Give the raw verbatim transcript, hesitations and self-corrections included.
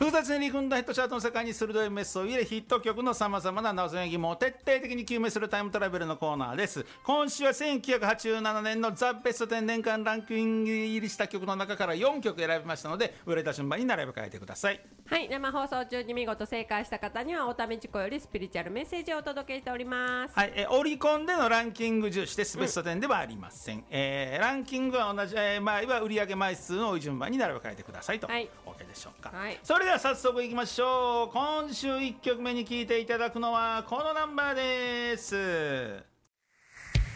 複雑に入り組んだヒットチャートの世界に鋭いメスを入れ、ヒット曲のさまざまな謎や疑問を徹底的に究明するタイムトラベルのコーナーです。今週はせんきゅうひゃくはちじゅうななねんのザ・ベストじゅう年間ランキング入りした曲の中からよんきょく選びましたので、売れた順番に並べ替えてください。 はい、生放送中に見事正解した方にはおためちこよりスピリチュアルメッセージをお届けしております。 はい、えオリコンでのランキング重視です。ベストじゅうではありません、うんえー、ランキングは同じ、えー、前は売上枚数の順番に並べ替えてくださいと、はい、OK でしょうか、はい、それでは早速いきましょう。今週いっきょくめに聴いていただくのはこのナンバーです。